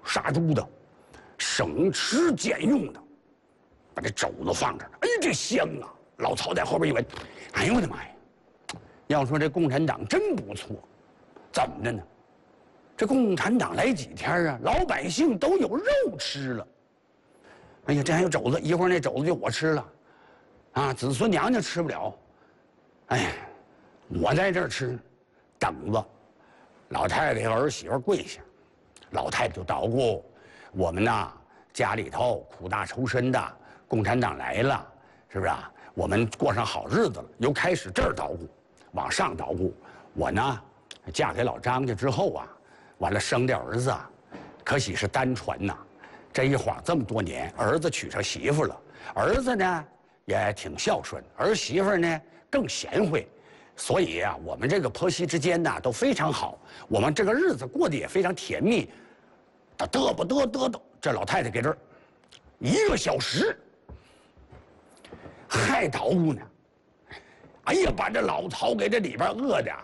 杀猪的，省吃俭用的，把这肘子放这儿，哎呀，这香啊！老曹在后边一闻，哎呦我的妈呀！要说这共产党真不错，怎么的呢？这共产党来几天啊，老百姓都有肉吃了。哎呀，这还有肘子，一会儿那肘子就我吃了，啊，子孙娘家吃不了。哎呀，我在这儿吃，等着。老太太和儿媳妇跪下，老太太就捣鼓：“我们呐，家里头苦大仇深的，共产党来了，是不是啊？我们过上好日子了。”又开始这儿捣鼓，往上捣鼓。我呢，嫁给老张家之后啊，完了生的儿子啊，可喜是单传呐。这一晃这么多年，儿子娶上媳妇了，儿子呢也挺孝顺，儿媳妇呢更贤惠。所以啊，我们这个婆媳之间呢都非常好，我们这个日子过得也非常甜蜜。嘚吧嘚嘚嘚，这老太太给这儿1个小时，还捣鼓呢。哎呀，把这老曹给这里边饿的